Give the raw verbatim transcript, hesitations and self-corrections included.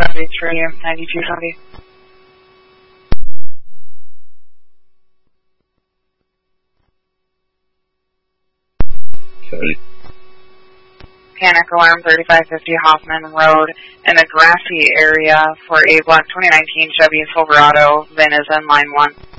Southeast Radio, ninety-two seventy. seventy. Panic alarm thirty-five fifty Hoffman Road in the grassy area for a black twenty nineteen Chevy Silverado. V I N is in line one.